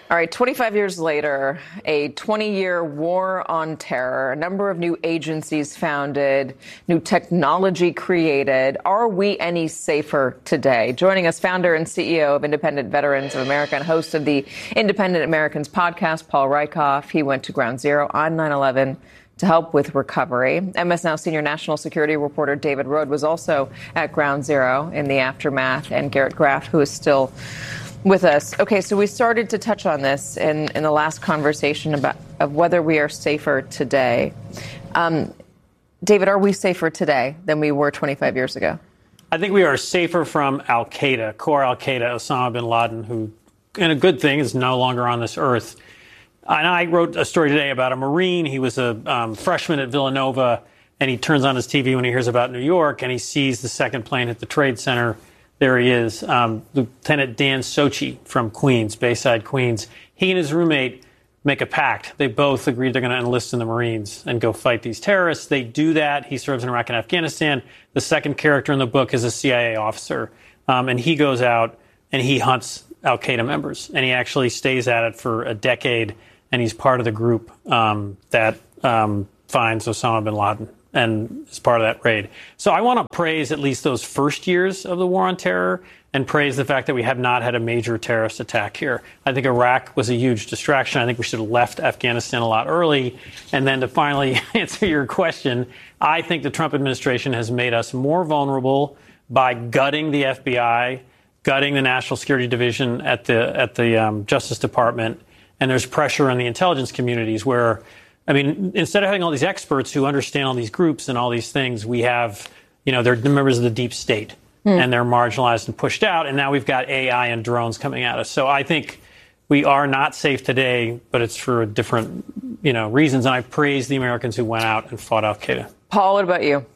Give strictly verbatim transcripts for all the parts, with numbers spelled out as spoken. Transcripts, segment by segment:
All right, twenty-five years later, a twenty-year war on terror, a number of new agencies founded, new technology created. Are we any safer today? Joining us, founder and C E O of Independent Veterans of America and host of the Independent Americans podcast, Paul Rieckhoff. He went to Ground Zero on nine eleven to help with recovery. M S N B's senior national security reporter David Rohde was also at Ground Zero in the aftermath, and Garrett Graff, who is still with us. Okay, so we started to touch on this in, in the last conversation about of whether we are safer today. Um, David, are we safer today than we were twenty-five years ago? I think we are safer from al-Qaeda, core al-Qaeda, Osama bin Laden, who, and a good thing, is no longer on this earth. And I wrote a story today about a Marine. He was a um, freshman at Villanova, and he turns on his T V when he hears about New York, and he sees the second plane hit the Trade Center. There he is, um, Lieutenant Dan Sochi from Queens, Bayside, Queens. He and his roommate make a pact. They both agree they're going to enlist in the Marines and go fight these terrorists. They do that. He serves in Iraq and Afghanistan. The second character in the book is a C I A officer, um, and he goes out and he hunts al-Qaeda members, and he actually stays at it for a decade, and he's part of the group um, that um, finds Osama bin Laden and is part of that raid. So I want to praise at least those first years of the war on terror and praise the fact that we have not had a major terrorist attack here. I think Iraq was a huge distraction. I think we should have left Afghanistan a lot early. And then to finally answer your question, I think the Trump administration has made us more vulnerable by gutting the F B I, gutting the National Security Division at the at the um, Justice Department. And there's pressure in the intelligence communities where, I mean, instead of having all these experts who understand all these groups and all these things, we have, you know, they're members of the deep state hmm. and they're marginalized and pushed out. And now we've got A I and drones coming at us. So I think we are not safe today, but it's for different, you know, reasons. And I praise the Americans who went out and fought al-Qaeda. Paul, what about you?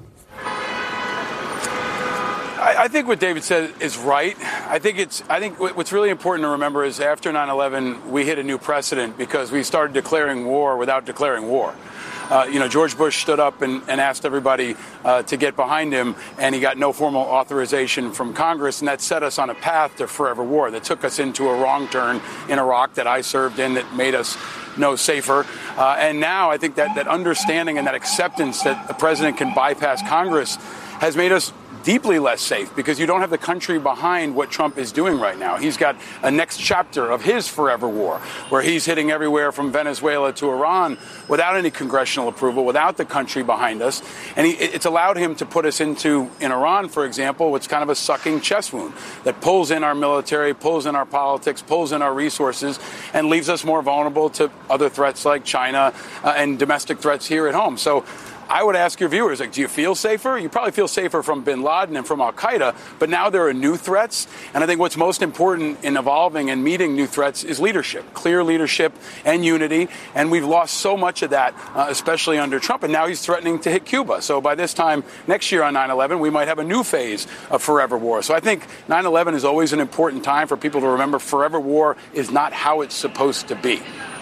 I think what David said is right. I think it's. I think what's really important to remember is after nine eleven, we hit a new precedent because we started declaring war without declaring war. Uh, you know, George Bush stood up and, and asked everybody uh, to get behind him, and he got no formal authorization from Congress, and that set us on a path to forever war that took us into a wrong turn in Iraq that I served in that made us no safer. Uh, and now I think that, that understanding and that acceptance that the president can bypass Congress has made us deeply less safe because you don't have the country behind what Trump is doing right now. He's got a next chapter of his forever war where he's hitting everywhere from Venezuela to Iran without any congressional approval, without the country behind us. And he, it's allowed him to put us into, in Iran, for example, what's kind of a sucking chest wound that pulls in our military, pulls in our politics, pulls in our resources, and leaves us more vulnerable to other threats like China uh, and domestic threats here at home. So I would ask your viewers, like, do you feel safer? You probably feel safer from bin Laden and from al-Qaeda, but now there are new threats. And I think what's most important in evolving and meeting new threats is leadership, clear leadership and unity. And we've lost so much of that, uh, especially under Trump. And now he's threatening to hit Cuba. So by this time next year on nine eleven, we might have a new phase of forever war. So I think nine eleven is always an important time for people to remember forever war is not how it's supposed to be.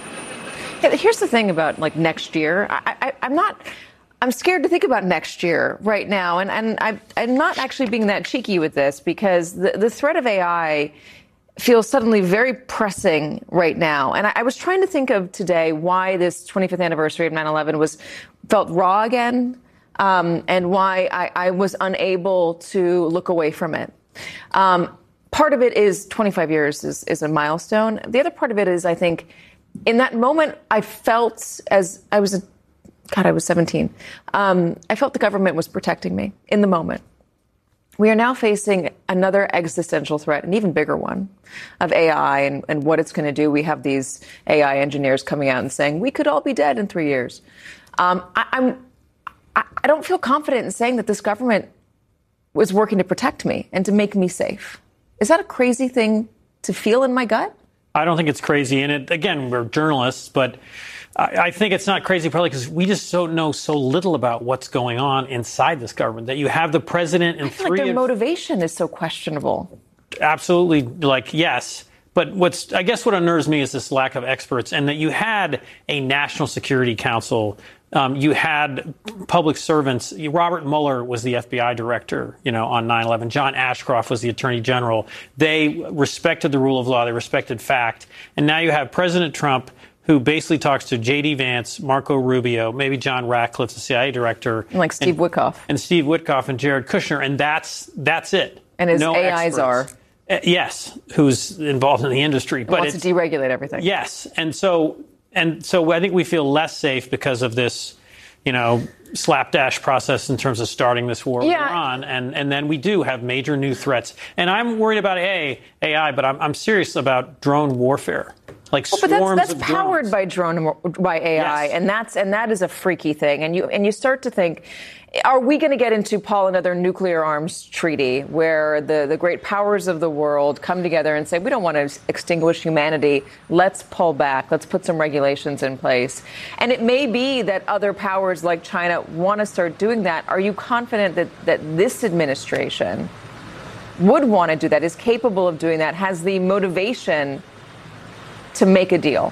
Here's the thing about, like, next year. I, I, I'm not... I'm scared to think about next year right now, and, and I, I'm not actually being that cheeky with this because the, the threat of A I feels suddenly very pressing right now. And I, I was trying to think of today why this twenty-fifth anniversary of nine eleven was felt raw again, um, and why I, I was unable to look away from it. Um, part of it is twenty-five years is, is a milestone. The other part of it is, I think, in that moment, I felt as I was a God, I was seventeen. Um, I felt the government was protecting me in the moment. We are now facing another existential threat, an even bigger one, of A I and, and what it's going to do. We have these A I engineers coming out and saying, we could all be dead in three years. Um, I, I'm, I, I don't feel confident in saying that this government was working to protect me and to make me safe. Is that a crazy thing to feel in my gut? I don't think it's crazy. And it, again, we're journalists, but I think it's not crazy probably because we just don't know so little about what's going on inside this government that you have the president and I feel three. Like their of, motivation is so questionable. Absolutely. Like, yes. But what's I guess what unnerves me is this lack of experts and that you had a National Security Council Um, you had public servants. Robert Mueller was the F B I director, you know, on nine eleven. John Ashcroft was the attorney general. They respected the rule of law. They respected fact. And now you have President Trump, who basically talks to J D. Vance, Marco Rubio, maybe John Ratcliffe, the C I A director. Like Steve and, Witkoff. And Steve Witkoff and Jared Kushner. And that's that's it. And his no A Is experts. are. Uh, yes, who's involved in the industry. And but wants to deregulate everything. Yes. And so and so I think we feel less safe because of this, you know, slapdash process in terms of starting this war yeah. with Iran. And, and then we do have major new threats. And I'm worried about A I, but I'm, I'm serious about drone warfare. Like well, but swarms that's, that's of powered drones. by drone by A I, yes. and that's and that is a freaky thing. And you and you start to think, are we going to get into, Paul, another nuclear arms treaty where the, the great powers of the world come together and say, we don't want to extinguish humanity. Let's pull back. Let's put some regulations in place. And it may be that other powers like China want to start doing that. Are you confident that, that this administration would want to do that, is capable of doing that, has the motivation to make a deal?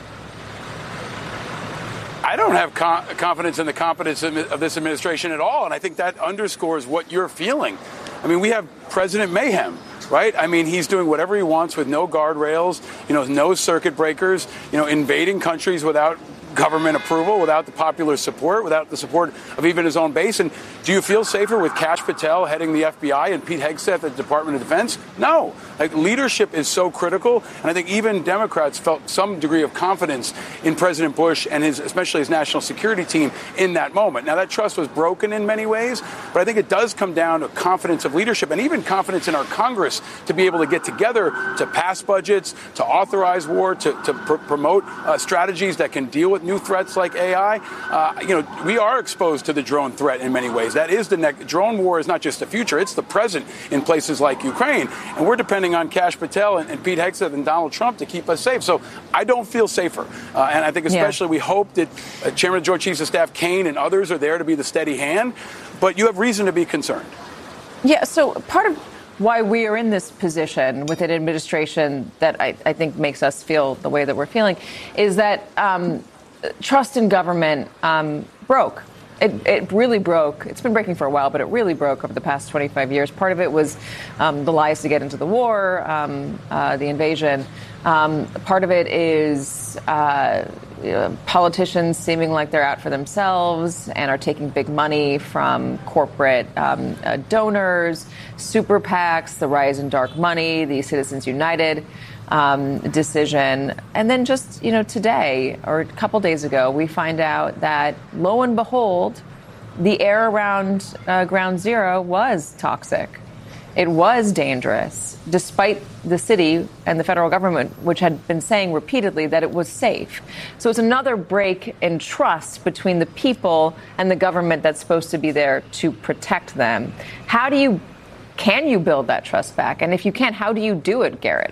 I don't have co- confidence in the competence of this administration at all, and I think that underscores what you're feeling. I mean, we have President Mayhem, right? I mean, he's doing whatever he wants with no guardrails, you know, no circuit breakers, you know, invading countries without government approval, without the popular support, without the support of even his own base. And do you feel safer with Kash Patel heading the F B I and Pete Hegseth at the Department of Defense? No. Like, leadership is so critical. And I think even Democrats felt some degree of confidence in President Bush and his, especially his national security team in that moment. Now, that trust was broken in many ways, but I think it does come down to confidence of leadership and even confidence in our Congress to be able to get together to pass budgets, to authorize war, to, to pr- promote uh, strategies that can deal with new threats like A I. Uh, you know, we are exposed to the drone threat in many ways. That is the next. Drone war is not just the future; it's the present in places like Ukraine, and we're depending on Kash Patel and, and Pete Hegseth and Donald Trump to keep us safe. So I don't feel safer, uh, and I think especially yeah. we hope that uh, Chairman of the Joint Chiefs of Staff Kane and others are there to be the steady hand. But you have reason to be concerned. Yeah. So part of why we are in this position with an administration that I, I think makes us feel the way that we're feeling is that um, trust in government um, broke. It, it really broke. It's been breaking for a while, but it really broke over the past twenty-five years. Part of it was um, the lies to get into the war, um, uh, the invasion. Um, part of it is uh, you know, politicians seeming like they're out for themselves and are taking big money from corporate um, uh, donors, super PACs, the rise in dark money, the Citizens United Um, decision. And then just, you know, today or a couple days ago, we find out that, lo and behold, the air around uh, Ground Zero was toxic. It was dangerous, despite the city and the federal government, which had been saying repeatedly that it was safe. So it's another break in trust between the people and the government that's supposed to be there to protect them. How do you, can you build that trust back? And if you can't, how do you do it, Garrett?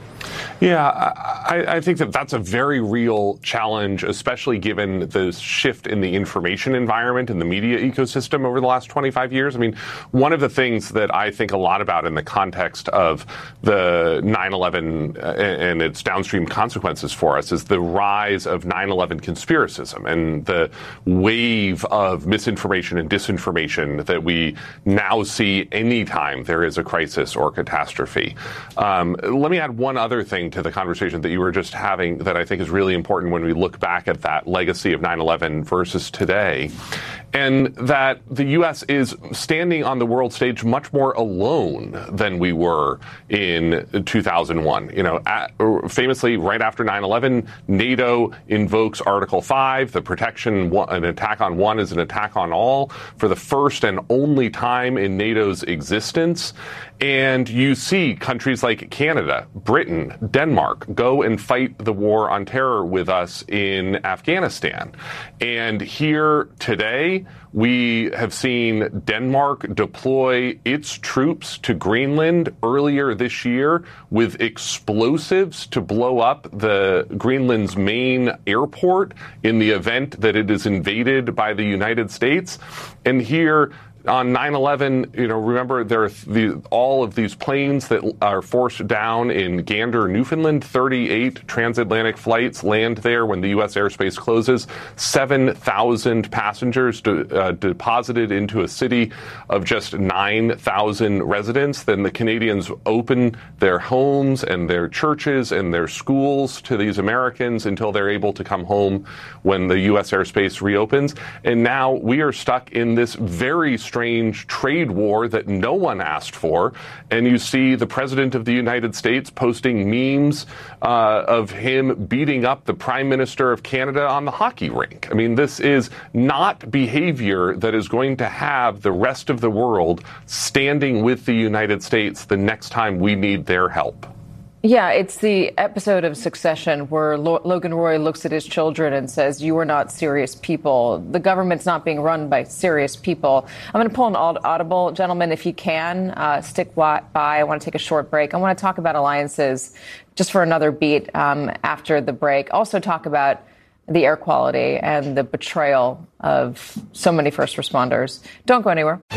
Yeah, I, I think that that's a very real challenge, especially given the shift in the information environment and the media ecosystem over the last twenty-five years. I mean, one of the things that I think a lot about in the context of the nine eleven and its downstream consequences for us is the rise of nine eleven conspiracism and the wave of misinformation and disinformation that we now see anytime there is a crisis or catastrophe. Um, let me add one other thing to the conversation that you were just having that I think is really important when we look back at that legacy of nine eleven versus today, and that the U S is standing on the world stage much more alone than we were in two thousand one. You know, at, famously, right after nine eleven, NATO invokes Article five, the protection, an attack on one is an attack on all, for the first and only time in NATO's existence. And you see countries like Canada, Britain, Denmark go and fight the war on terror with us in Afghanistan. And here today, we have seen Denmark deploy its troops to Greenland earlier this year with explosives to blow up the Greenland's main airport in the event that it is invaded by the United States. And here, on nine eleven, you know, remember there are the, all of these planes that are forced down in Gander, Newfoundland. thirty-eight transatlantic flights land there when the U S airspace closes. seven thousand passengers de, uh, deposited into a city of just nine thousand residents. Then the Canadians open their homes and their churches and their schools to these Americans until they're able to come home when the U S airspace reopens. And now we are stuck in this very strange trade war that no one asked for. And you see the president of the United States posting memes uh, of him beating up the prime minister of Canada on the hockey rink. I mean, this is not behavior that is going to have the rest of the world standing with the United States the next time we need their help. Yeah, it's the episode of Succession where Lo- Logan Roy looks at his children and says, "You are not serious people. The government's not being run by serious people." I'm going to pull an audible. Gentlemen, if you can, uh, stick by. I want to take a short break. I want to talk about alliances just for another beat um, after the break. Also talk about the air quality and the betrayal of so many first responders. Don't go anywhere.